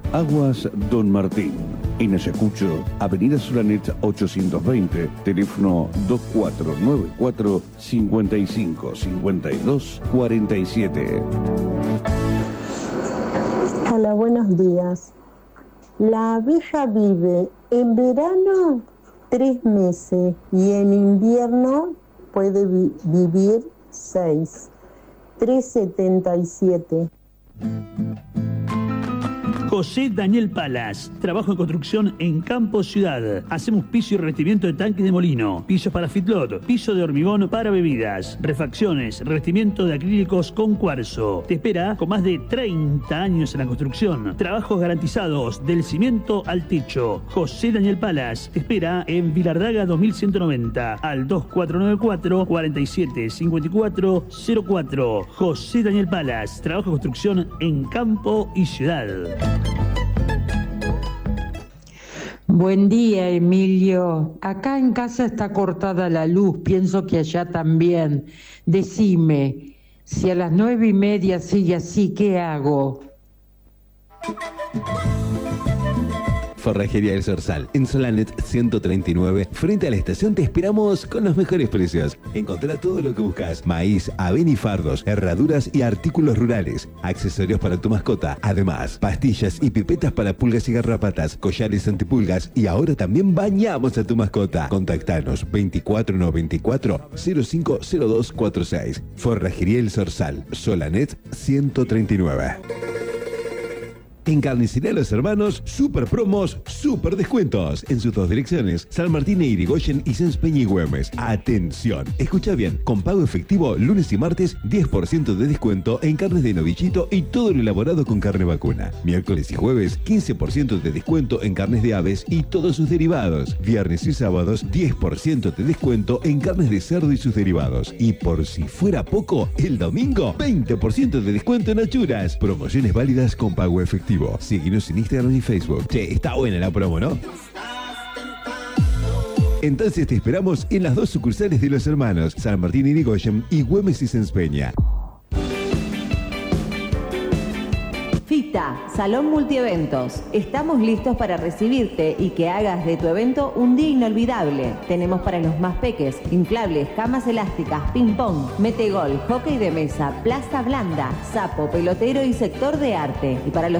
Aguas Don Martín, en Ayacucho, Avenida Solanet 820, teléfono 2494 55 52 47. Hola, buenos días. La abeja vive en verano 3 meses y en invierno puede vivir 6. 377. José Daniel Palas, trabajo en construcción en Campo Ciudad. Hacemos piso y revestimiento de tanques de molino, pisos para fitlot, piso de hormigón para bebidas, refacciones, revestimiento de acrílicos con cuarzo. Te espera con más de 30 años en la construcción. Trabajos garantizados del cimiento al techo. José Daniel Palas te espera en Vilardaga 2190 al 2494 47 54 04. José Daniel Palas, trabajo de construcción en Campo y Ciudad. Buen día, Emilio. Acá en casa está cortada la luz, pienso que allá también. Decime, si a las 9:30 sigue así, ¿qué hago? Forrajería El Zorzal, en Solanet 139, frente a la estación te esperamos con los mejores precios. Encontrá todo lo que buscas: maíz, avena y fardos, herraduras y artículos rurales, accesorios para tu mascota, además pastillas y pipetas para pulgas y garrapatas, collares antipulgas y ahora también bañamos a tu mascota. Contactanos 2494 050246. Forrajería El Zorzal, Solanet 139. En Carnicería Los Hermanos, super promos, super descuentos. En sus dos direcciones, San Martín e Irigoyen y Sáenz Peña y Güemes. Atención, escucha bien, con pago efectivo lunes y martes, 10% de descuento en carnes de novillito y todo lo elaborado con carne vacuna. Miércoles y jueves, 15% de descuento en carnes de aves y todos sus derivados. Viernes y sábados, 10% de descuento en carnes de cerdo y sus derivados. Y por si fuera poco, el domingo, 20% de descuento en achuras. Promociones válidas con pago efectivo. Síguenos en Instagram y Facebook. Che, está buena la promo, ¿no? Entonces te esperamos en las dos sucursales de Los Hermanos, San Martín y Irigoyen y Güemes y Sáenz Peña. FITA, Salón Multieventos. Estamos listos para recibirte y que hagas de tu evento un día inolvidable. Tenemos para los más peques, inflables, camas elásticas, ping-pong, metegol, hockey de mesa, plaza blanda, sapo, pelotero y sector de arte. Y para los